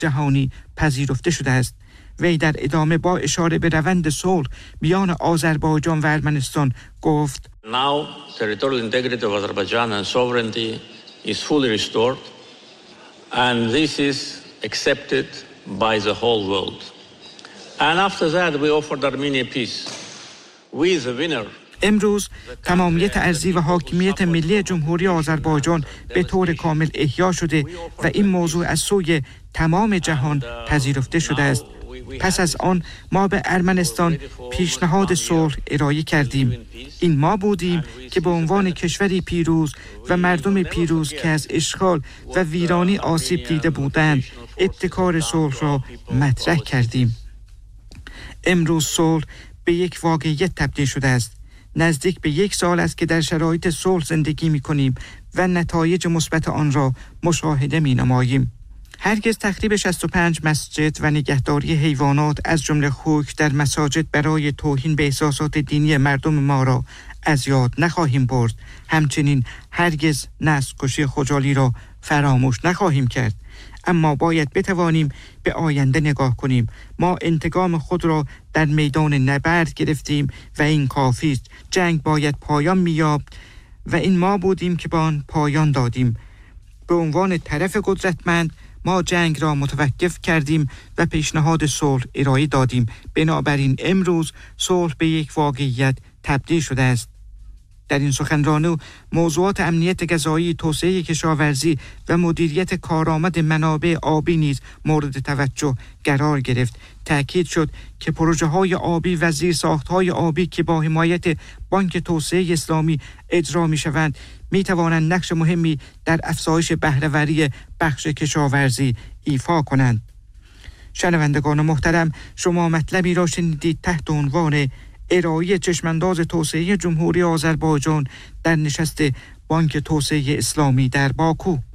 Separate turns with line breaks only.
جهانی پذیرفته شده است. وی در ادامه با اشاره به روند صلح میان آذربایجان و ارمنستان گفت:
Now territorial integrity of Azerbaijan and sovereignty is fully restored and this is accepted by the whole world. And after that we offered Armenia peace. We the winner.
امروز تمامیت ارضی و حاکمیت ملی جمهوری آذربایجان به طور کامل احیا شده و این موضوع از سوی تمام جهان پذیرفته شده است. پس از آن ما به ارمنستان پیشنهاد صلح ارائه کردیم. این ما بودیم که به عنوان کشوری پیروز و مردم پیروز که از اشغال و ویرانی آسیب دیده بودند ابتکار صلح را مطرح کردیم. امروز صلح به یک واقعیت تبدیل شده است. نزدیک به 1 سال است که در شرایط صلح زندگی می‌کنیم و نتایج مثبت آن را مشاهده می‌نماییم. هرگز تخریب 65 مسجد و نگهداری حیوانات از جمله خوک در مساجد برای توهین به احساسات دینی مردم ما را از یاد نخواهیم برد. همچنین هرگز نسل‌کشی خجالی را فراموش نخواهیم کرد. اما باید بتوانیم به آینده نگاه کنیم. ما انتقام خود را در میدان نبرد گرفتیم و این کافی است. جنگ باید پایان می‌یافت و این ما بودیم که به آن پایان دادیم. به عنوان طرف قدرتمند ما جنگ را متوقف کردیم و پیشنهاد صلح ارائه دادیم. بنابراین امروز صلح به یک واقعیت تبدیل شده است. در این سخنرانی موضوعات امنیت غذایی، توسعه کشاورزی و مدیریت کارآمد منابع آبی نیز مورد توجه قرار گرفت. تأکید شد که پروژه‌های آبی و زیرساخت‌های آبی که با حمایت بانک توسعه اسلامی اجرا می‌شوند می‌توانند نقش مهمی در افزایش بهره‌وری بخش کشاورزی ایفا کنند. شنوندگان محترم، شما مطلبی را شنیدید تحت عنوان ارائه چشمانداز توسعه جمهوری آذربایجان در نشست بانک توسعه اسلامی در باکو.